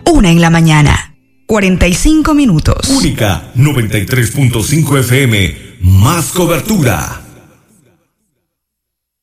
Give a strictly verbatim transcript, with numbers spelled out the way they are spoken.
una en la mañana. cuarenta y cinco minutos. Única noventa y tres punto cinco F M. Más cobertura.